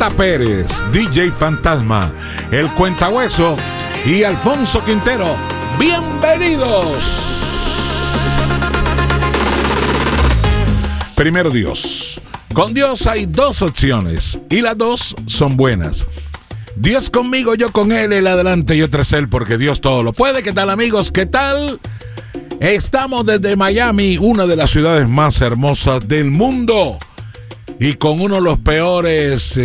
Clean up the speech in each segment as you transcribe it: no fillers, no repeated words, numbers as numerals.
Cata Pérez, DJ Fantasma, El Cuentahueso y Alfonso Quintero. ¡Bienvenidos! Primero Dios. Con Dios hay dos opciones y las dos son buenas. Dios conmigo, yo con Él, Él adelante, yo tras Él, porque Dios todo lo puede. ¿Qué tal, amigos? ¿Qué tal? Estamos desde Miami, una de las ciudades más hermosas del mundo, y con uno de los peores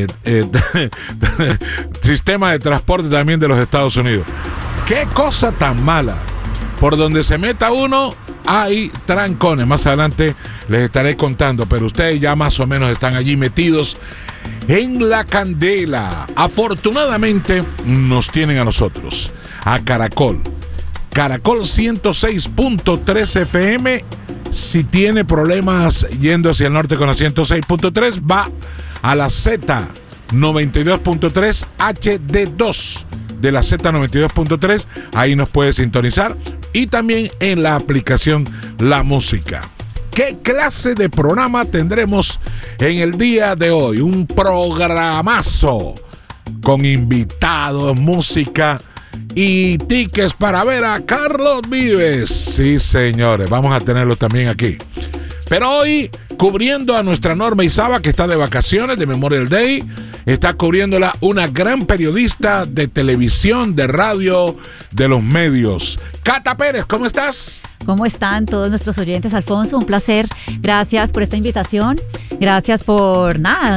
sistemas de transporte también de los Estados Unidos. ¡Qué cosa tan mala! Por donde se meta uno, hay trancones. Más adelante les estaré contando, pero ustedes ya más o menos están allí metidos en la candela. Afortunadamente nos tienen a nosotros, a Caracol 106.3 FM. Si tiene problemas yendo hacia el norte con la 106.3, va a la Z92.3 HD2 de la Z92.3. Ahí nos puede sintonizar, y también en la aplicación La Música. ¿Qué clase de programa tendremos en el día de hoy? Un programazo con invitados, música y tickets para ver a Carlos Vives. Sí, señores, vamos a tenerlo también aquí. Pero hoy, cubriendo a nuestra Norma Isaba, que está de vacaciones, de Memorial Day, está cubriéndola una gran periodista de televisión, de radio, de los medios. Cata Pérez, ¿cómo estás? ¿Cómo están todos nuestros oyentes, Alfonso? Un placer. Gracias por esta invitación. Gracias por